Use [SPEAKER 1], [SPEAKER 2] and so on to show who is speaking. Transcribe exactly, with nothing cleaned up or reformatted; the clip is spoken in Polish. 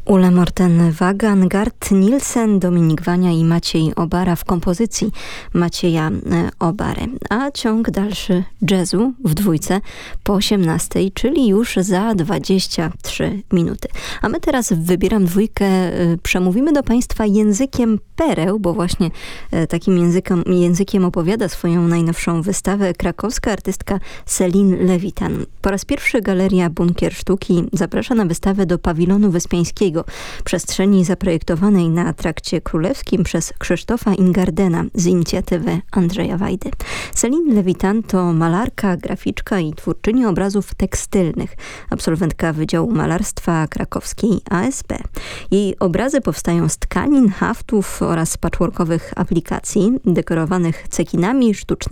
[SPEAKER 1] Ule Morten-Wagan, Gart Nielsen, Dominik Wania i Maciej Obara w kompozycji Macieja Obary. A ciąg dalszy jazzu w dwójce po osiemnastej, czyli już za dwadzieścia trzy minuty. A my teraz w Wybieram Dwójkę przemówimy do Państwa językiem pereł, bo właśnie takim językiem, językiem opowiada swoją najnowszą wystawę krakowska artystka Céline Levitan. Po raz pierwszy Galeria Bunkier Sztuki zaprasza na wystawę do Pawilonu Wyspiańskiego, przestrzeni zaprojektowanej na Trakcie Królewskim przez Krzysztofa Ingardena z inicjatywy Andrzeja Wajdy. Céline Levitan to malarka, graficzka i twórczyni obrazów tekstylnych, absolwentka Wydziału Malarstwa Krakowskiej A S P. Jej obrazy powstają z tkanin, haftów oraz patchworkowych aplikacji, dekorowanych cekinami, sztucznymi